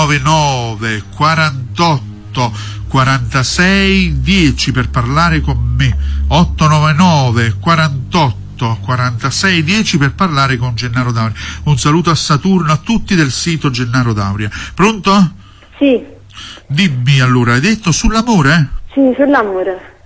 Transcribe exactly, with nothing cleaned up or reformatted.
novantanove quarantotto quarantasei dieci per parlare con me. otto nove nove quarantotto quarantasei dieci per parlare con Gennaro Dauria. Un saluto a Saturno, a tutti del sito Gennaro Dauria. Pronto? Sì. Dimmi allora, hai detto sull'amore? Sì, sull'amore.